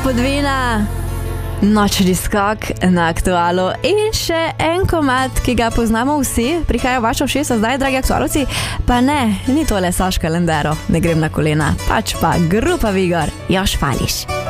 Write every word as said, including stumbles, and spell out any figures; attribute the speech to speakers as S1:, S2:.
S1: Podvina, nočni skok na Aktualu in še en komad, ki ga poznamo vsi, prihaja vaša všesa zdaj, dragi aktualovci, pa ne, ni tole Saška Lendero, ne grem na kolena, pač pa grupa Vigor, Još fališ.